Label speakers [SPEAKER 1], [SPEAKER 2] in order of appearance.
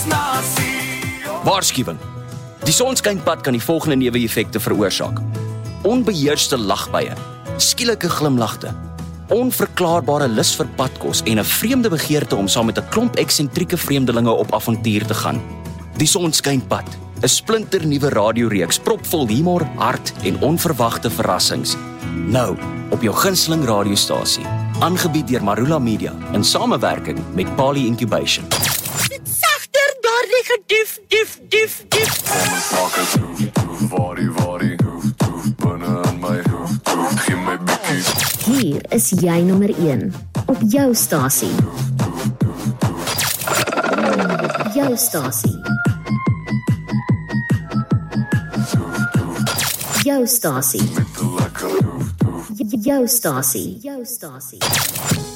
[SPEAKER 1] Waarskuwing. Die sonskynpad kan die volgende neeweffekte veroorsaak. Onbeheerste lagbuie, skielike glimlagte, onverklaarbare lus vir padkos en 'n vreemde begeerte om saam met 'n klomp eksentrieke vreemdelinge op avontuur te gaan. Die sonskynpad, 'n splinternuwe radioreeks propvol humor, hart en onverwagte verrassings. Nou, op jou gunsteling radiostasie, aangebied deur Marula Media in samewerking met Pali Incubation.
[SPEAKER 2] Sagter daardie geduf, duf.
[SPEAKER 3] Hier is jy nommer 1 op jou stasie. Jou stasie. Jou stasie. Jou stasie. Jou stasie.